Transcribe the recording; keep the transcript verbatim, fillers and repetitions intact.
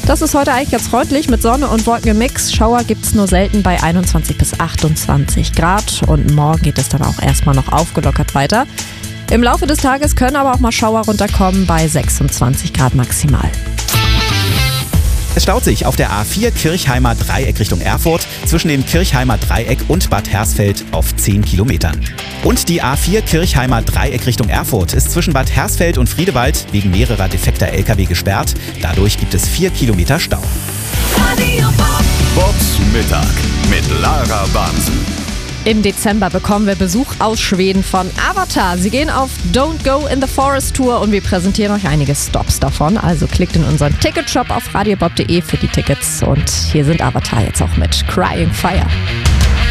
Das ist heute eigentlich ganz freundlich mit Sonne und Wolken im Mix. Schauer gibt es nur selten bei einundzwanzig bis achtundzwanzig Grad und morgen geht es dann auch erstmal noch aufgelockert weiter. Im Laufe des Tages können aber auch mal Schauer runterkommen bei sechsundzwanzig Grad maximal. Es staut sich auf der A vier Kirchheimer Dreieck Richtung Erfurt zwischen dem Kirchheimer Dreieck und Bad Hersfeld auf zehn Kilometern. Und die A vier Kirchheimer Dreieck Richtung Erfurt ist zwischen Bad Hersfeld und Friedewald wegen mehrerer defekter L K W gesperrt. Dadurch gibt es vier Kilometer Stau. Bobs Mittag mit Lara Bansen. Im Dezember bekommen wir Besuch aus Schweden von Avatar. Sie gehen auf Don't Go in the Forest Tour und wir präsentieren euch einige Stops davon. Also klickt in unseren Ticketshop auf radiobob punkt de für die Tickets. Und hier sind Avatar jetzt auch mit Crying Fire.